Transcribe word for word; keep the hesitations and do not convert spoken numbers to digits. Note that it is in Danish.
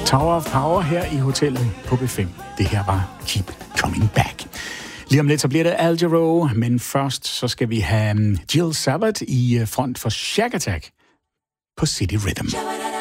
Tower of Power her i hotellet på B fem. Det her var Keep Coming Back. Lige om lidt så bliver det Al Jarreau, men først så skal vi have Jill Savage i front for Shack Attack på City Rhythm.